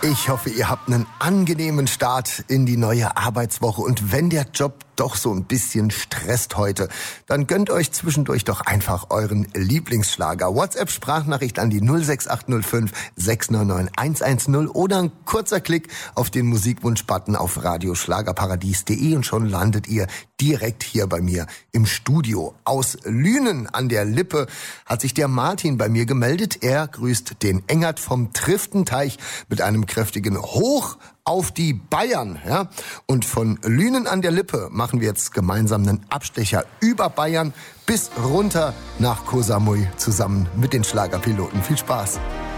Ich hoffe, ihr habt einen angenehmen Start in die neue Arbeitswoche. Und wenn der Job doch so ein bisschen stresst heute, dann gönnt euch zwischendurch doch einfach euren Lieblingsschlager. WhatsApp-Sprachnachricht an die 06805 699 110 oder ein kurzer Klick auf den Musikwunsch-Button auf radioschlagerparadies.de und schon landet ihr direkt hier bei mir im Studio. Aus Lünen an der Lippe hat sich der Martin bei mir gemeldet. Er grüßt den Engert vom Triftenteich mit einem kräftigen Hoch auf die Bayern. Ja? Und von Lünen an der Lippe machen wir jetzt gemeinsam einen Abstecher über Bayern bis runter nach Koh Samui zusammen mit den Schlagerpiloten. Viel Spaß.